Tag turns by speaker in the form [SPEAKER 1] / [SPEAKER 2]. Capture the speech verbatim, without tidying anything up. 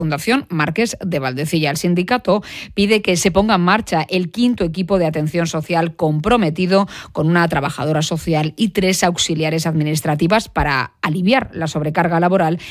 [SPEAKER 1] Fundación Marqués de Valdecilla. El sindicato pide que se ponga en marcha el quinto equipo de atención social comprometido con una trabajadora social y tres auxiliares administrativas para aliviar la sobrecarga laboral